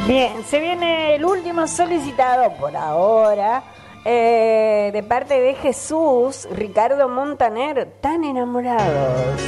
Bien, se viene el último solicitado por ahora, de parte de Jesús, Ricardo Montaner, Tan enamorados.